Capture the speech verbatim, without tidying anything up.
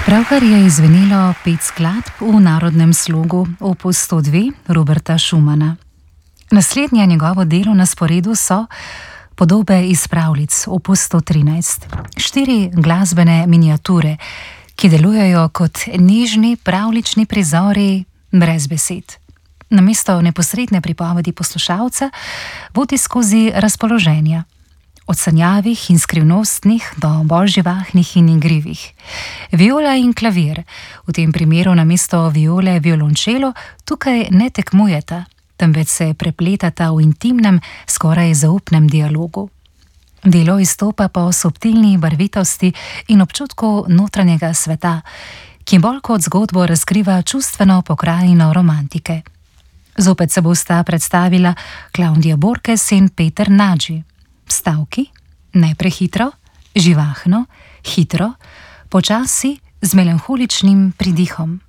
Pravkar je izvenelo pet skladb v narodnem slogu opus sto dve Roberta Schumana. Naslednje njegovo delo na sporedu so Podobe iz pravljic opus sto trinajst, štiri glasbene miniature, ki delujejo kot nežni pravljični prizori brez besed. Namesto neposredne pripovedi poslušalca vodi skozi razpoloženja, od sanjavih in skrivnostnih do bolj živahnih in igrivih. Viola in klavir, v tem primeru namesto viole violončelo, tukaj ne tekmujeta, temveč se prepletata v intimnem, skoraj zaupnem dialogu. Delo izstopa po subtilni barvitosti in občutku notranjega sveta, ki bolj kot zgodbo razkriva čustveno pokrajino romantike. Zopet se bosta predstavila Claudia Borges in Peter Nagy. Stavki, ne prehitro, živahno, hitro, počasi, z melanholičnim pridihom.